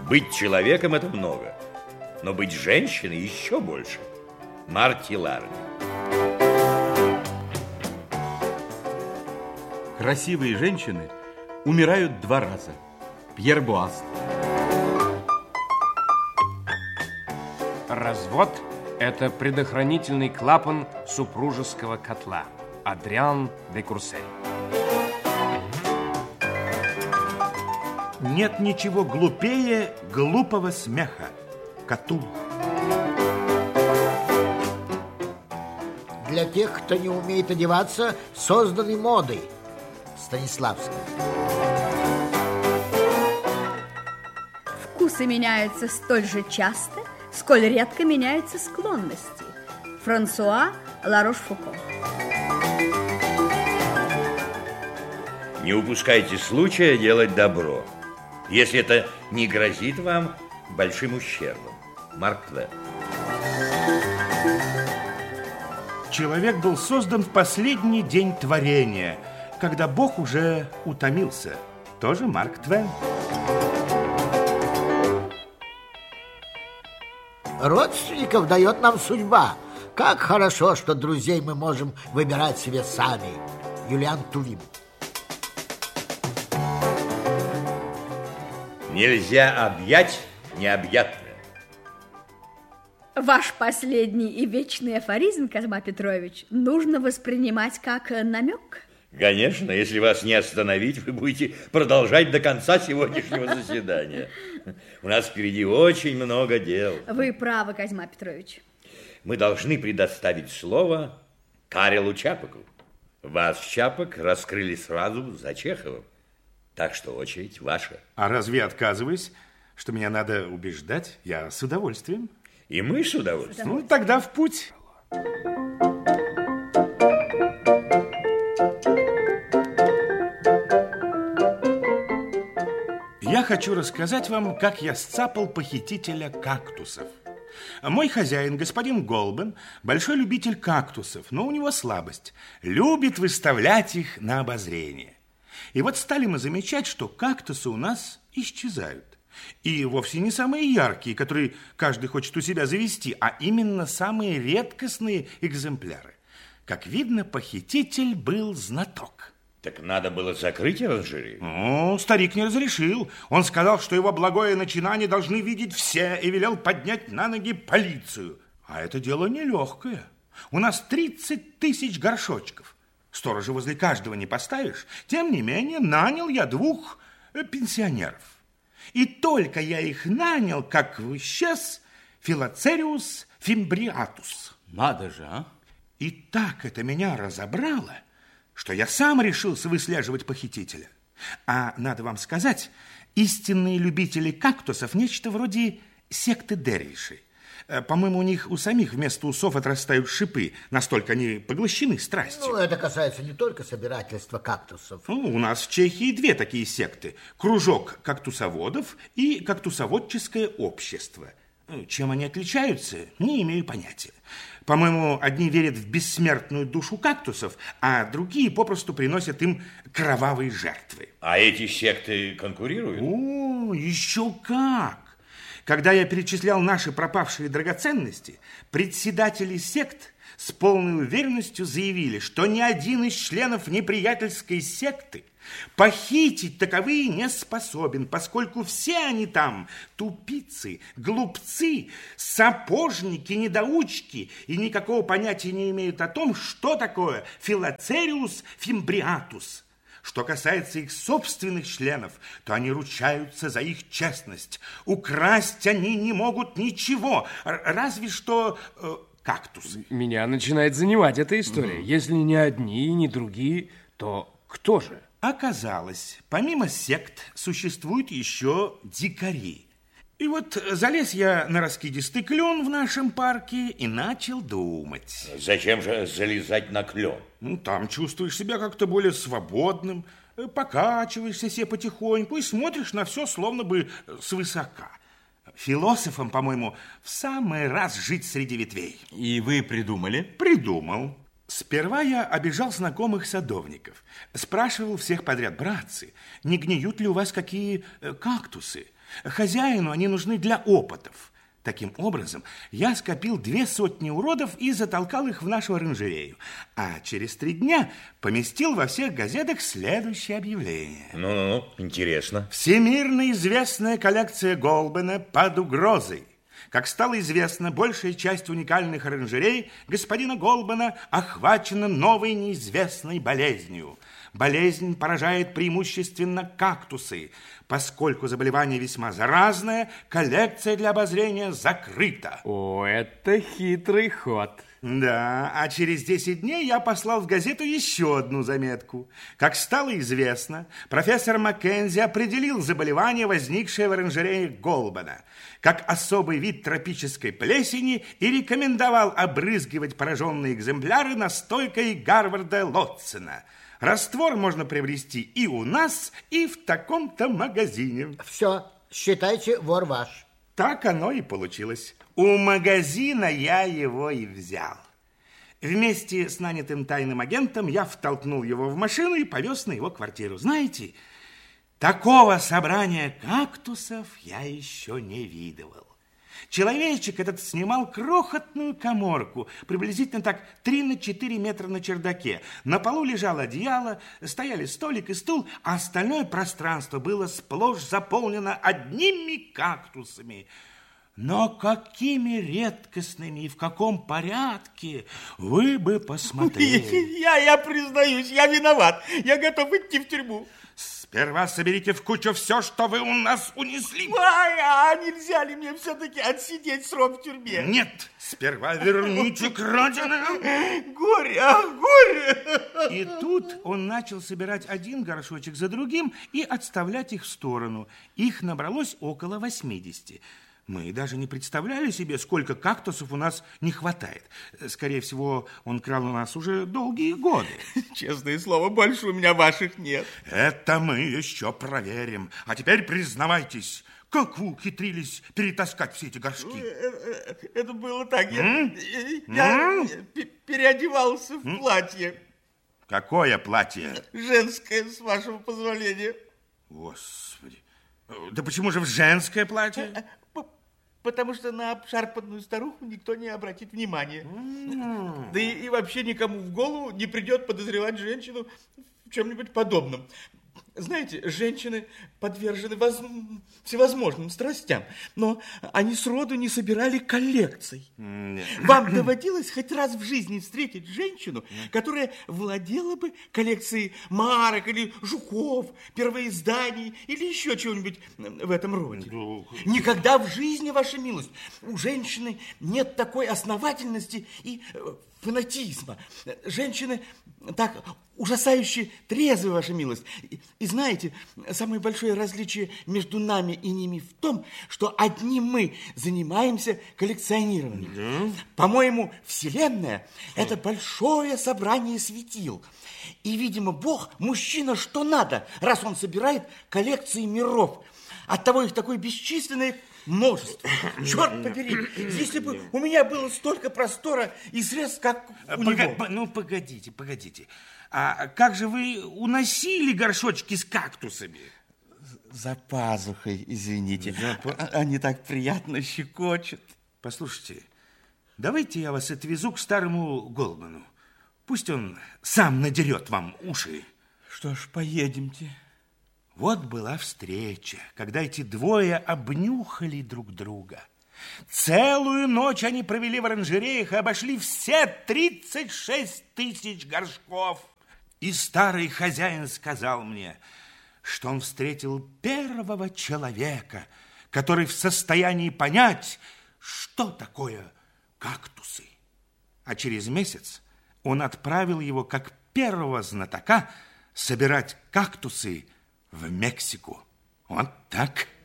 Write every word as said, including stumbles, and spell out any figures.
Быть человеком – это много, но быть женщиной еще больше. Марти Ларни. Красивые женщины умирают два раза. Пьер Буаст. Развод – это предохранительный клапан супружеского котла. Адриан де Курсель. Нет ничего глупее глупого смеха. Катул. Для тех, кто не умеет одеваться, созданы модой. Станиславский. Вкусы меняются столь же часто, сколь редко меняются склонности. Франсуа Ларош-Фуко. Не упускайте случая делать добро, если это не грозит вам большим ущербом. Марк Твен. Человек был создан в последний день творения, когда Бог уже утомился. Тоже Марк Твен. Родственников дает нам судьба. Как хорошо, что друзей мы можем выбирать себе сами. Юлиан Тувим. Нельзя объять необъятное. Ваш последний и вечный афоризм, Козьма Петрович, нужно воспринимать как намек? Конечно, если вас не остановить, вы будете продолжать до конца сегодняшнего заседания. У нас впереди очень много дел. Вы правы, Козьма Петрович. Мы должны предоставить слово Карелу Чапаку. Вас, Чапак, раскрыли сразу за Чеховым. Так что очередь ваша. А разве я отказываюсь, что меня надо убеждать? Я с удовольствием. И мы с удовольствием. Ну, тогда в путь. Я хочу рассказать вам, как я сцапал похитителя кактусов. Мой хозяин, господин Голбен, большой любитель кактусов, но у него слабость. Любит выставлять их на обозрение. И вот стали мы замечать, что кактусы у нас исчезают. И вовсе не самые яркие, которые каждый хочет у себя завести, а именно самые редкостные экземпляры. Как видно, похититель был знаток. Так надо было закрыть оранжерею? Ну, старик не разрешил. Он сказал, что его благое начинание должны видеть все, и велел поднять на ноги полицию. А это дело нелегкое. У нас тридцать тысяч горшочков. Сторожа возле каждого не поставишь. Тем не менее, нанял я двух пенсионеров. И только я их нанял, как исчез Филоцериус фимбриатус. Надо же, а? И так это меня разобрало, что я сам решился выслеживать похитителя. А надо вам сказать, истинные любители кактусов нечто вроде секты дервишей. По-моему, у них у самих вместо усов отрастают шипы. Настолько они поглощены страстью. Ну, это касается не только собирательства кактусов. Ну, у нас в Чехии две такие секты. Кружок кактусоводов и кактусоводческое общество. Чем они отличаются, не имею понятия. По-моему, одни верят в бессмертную душу кактусов, а другие попросту приносят им кровавые жертвы. А эти секты конкурируют? О, еще как! Когда я перечислял наши пропавшие драгоценности, председатели сект с полной уверенностью заявили, что ни один из членов неприятельской секты похитить таковые не способен, поскольку все они там тупицы, глупцы, сапожники, недоучки и никакого понятия не имеют о том, что такое Филоцериус фимбриатус. Что касается их собственных членов, то они ручаются за их честность. Украсть они не могут ничего, разве что э, кактусы. Меня начинает занимать эта история. Mm. Если не одни, не другие, то кто же? Оказалось, помимо сект существуют еще дикари. И вот залез я на раскидистый клен в нашем парке и начал думать. Зачем же залезать на клен? Ну, там чувствуешь себя как-то более свободным, покачиваешься себе потихоньку и смотришь на все словно бы свысока. Философам, по-моему, в самый раз жить среди ветвей. И вы придумали? Придумал. Сперва я обижал знакомых садовников. Спрашивал всех подряд: братцы, не гниют ли у вас какие кактусы? Хозяину они нужны для опытов. Таким образом, я скопил две сотни уродов и затолкал их в нашу оранжерею. А через три дня поместил во всех газетах следующее объявление. Ну-ну-ну, интересно. Всемирно известная коллекция Голбена под угрозой. Как стало известно, большая часть уникальных оранжерей господина Голбена охвачена новой неизвестной болезнью. Болезнь поражает преимущественно кактусы. Поскольку заболевание весьма заразное, коллекция для обозрения закрыта. О, это хитрый ход. Да, а через десять дней я послал в газету еще одну заметку. Как стало известно, профессор Маккензи определил заболевание, возникшее в оранжерее Голбена, как особый вид тропической плесени и рекомендовал обрызгивать пораженные экземпляры настойкой Гарварда Лотсена. Раствор можно приобрести и у нас, и в таком-то магазине. Все, считайте, вор ваш. Так оно и получилось. У магазина я его и взял. Вместе с нанятым тайным агентом я втолкнул его в машину и повез на его квартиру. Знаете, такого собрания кактусов я еще не видывал. Человечек этот снимал крохотную каморку, приблизительно так три на четыре метра на чердаке. На полу лежало одеяло, стояли столик и стул, а остальное пространство было сплошь заполнено одними кактусами. Но какими редкостными и в каком порядке, вы бы посмотрели. Я, я признаюсь, я виноват. Я готов идти в тюрьму. Сперва соберите в кучу все, что вы у нас унесли. Ай, а нельзя ли мне все-таки отсидеть срок в тюрьме? Нет, сперва верните краденое. Горе, а горе. И тут он начал собирать один горшочек за другим и отставлять их в сторону. Их набралось около восьмидесяти. Мы даже не представляли себе, сколько кактусов у нас не хватает. Скорее всего, он крал у нас уже долгие годы. Честное слово, больше у меня ваших нет. Это мы еще проверим. А теперь признавайтесь, как вы ухитрились перетаскать все эти горшки? Это было так. Я, я переодевался в платье. Какое платье? Женское, с вашего позволения. Господи. Да почему же в женское платье? Потому что на обшарпанную старуху никто не обратит внимания. Mm. Да и, и вообще никому в голову не придет подозревать женщину в чем-нибудь подобном. Знаете, женщины подвержены воз... всевозможным страстям, но они сроду не собирали коллекций. Mm. Вам доводилось хоть раз в жизни встретить женщину, mm. которая владела бы коллекцией марок или жуков, первоизданий или еще чего-нибудь в этом роде? Mm. Никогда в жизни, ваша милость, у женщины нет такой основательности и фанатизма. Женщины так ужасающе трезвы, ваша милость. И, и знаете, самое большое различие между нами и ними в том, что одни мы занимаемся коллекционированием. Да? По-моему, Вселенная – это большое собрание светил. И, видимо, Бог мужчина что надо, раз он собирает коллекции миров. Оттого их такое бесчисленное множество. Черт побери, если бы у меня было столько простора и средств, как у Пога- него. Ну, погодите, погодите. А как же вы уносили горшочки с кактусами? За пазухой, извините. За па- Они так приятно щекочут. Послушайте, давайте я вас отвезу к старому Голбену. Пусть он сам надерет вам уши. Что ж, поедемте. Вот была встреча, когда эти двое обнюхали друг друга. Целую ночь они провели в оранжереях и обошли все тридцать шесть тысяч горшков. И старый хозяин сказал мне, что он встретил первого человека, который в состоянии понять, что такое кактусы. А через месяц он отправил его как первого знатока собирать кактусы в Мексику. Вот так.